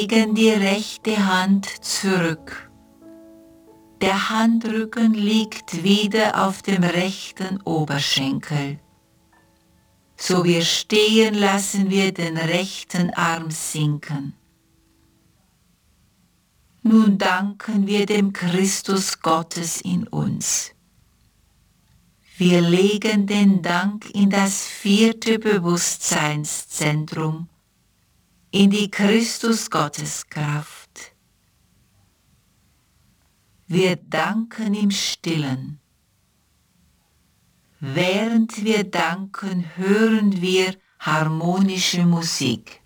legen die rechte Hand zurück. Der Handrücken liegt wieder auf dem rechten Oberschenkel. So wir stehen, lassen wir den rechten Arm sinken. Nun danken wir dem Christus Gottes in uns. Wir legen den Dank in das 4. Bewusstseinszentrum, in die Christus-Gottes-Kraft. Wir danken im Stillen. Während wir danken, hören wir harmonische Musik.